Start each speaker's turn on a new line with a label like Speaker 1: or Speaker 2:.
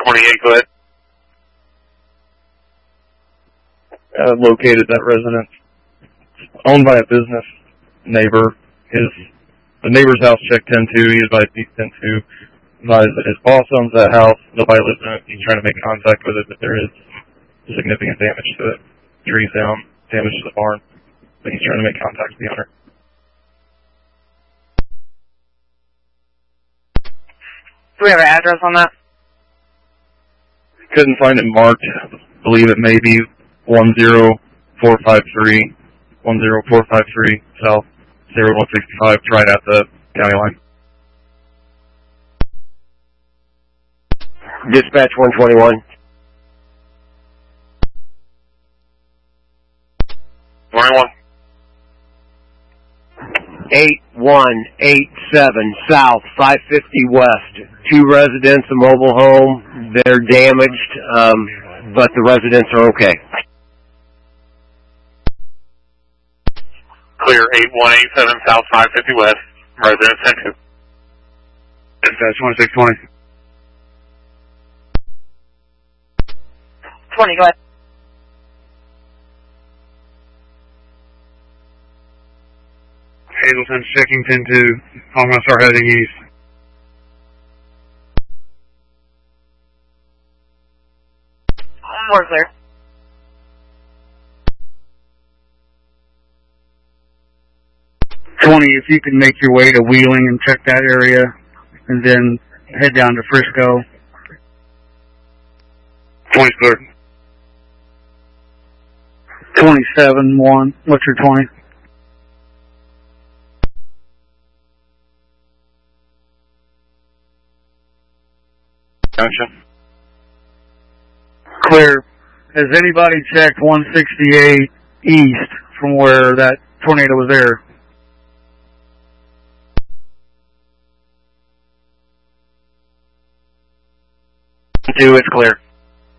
Speaker 1: 28, go ahead.
Speaker 2: Located that residence. Owned by a business neighbor. The neighbor's house checked 10-2. He advised me 10-2. Advised that his boss owns that house. Nobody lives in it. He's trying to make contact with it, but there is significant damage to it. Trees down, damage to the barn. But he's trying to make contact with the owner.
Speaker 3: Do we have an address on that?
Speaker 2: Couldn't find it marked. I believe it may be 10453 South 0165. It's right at the county line.
Speaker 4: Dispatch 121.
Speaker 1: 21.
Speaker 4: 8187 South 550 West. 2 residents, a mobile home. They're damaged, but the residents are okay.
Speaker 1: Clear 8187 South 550 West. Resident 10-2.
Speaker 2: Dispatch 1620.
Speaker 3: 20, go ahead.
Speaker 2: Hazleton checking 10-2. I'm going to start heading east.
Speaker 3: We're clear.
Speaker 2: If you can make your way to Wheeling and check that area, and then head down to Frisco. 20's clear. 27-1. What's your 20?
Speaker 1: Junction.
Speaker 2: Clear. Has anybody checked 168 east from where that tornado was there?
Speaker 4: 2, it's clear.